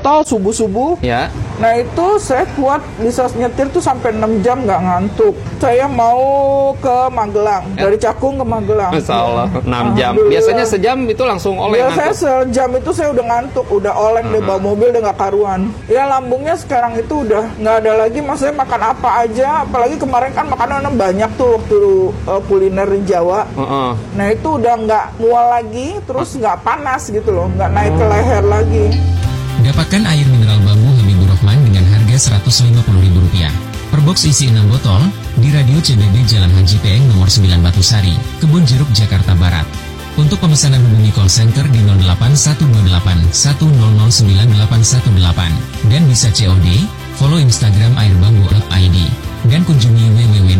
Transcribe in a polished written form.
tol subuh-subuh. Ya. Nah itu saya kuat bisa nyetir tuh sampai 6 jam nggak ngantuk. Saya mau ke Magelang, dari Cakung ke Magelang. Masya Allah, 6 jam. Biasanya sejam itu langsung oleng. Biasanya sejam itu saya udah ngantuk, udah oleng deh, bawa mobil udah nggak karuan. Ya lambungnya sekarang itu udah nggak ada lagi, maksudnya makan apa aja. Apalagi kemarin kan makanan banyak tuh waktu kuliner di Jawa. Nah itu udah nggak mual lagi, terus nggak panas gitu loh, nggak naik ke leher lagi. Dapatkan air mineral bambu Habibur Rahman dengan harga Rp150.000. Per box isi 6 botol di Radio CBB Jalan Haji Peeng nomor 9 Batusari, Kebun Jeruk, Jakarta Barat. Untuk pemesanan hubungi call center di 08128 1009818 dan bisa COD, follow Instagram airbambu.id dan kunjungi www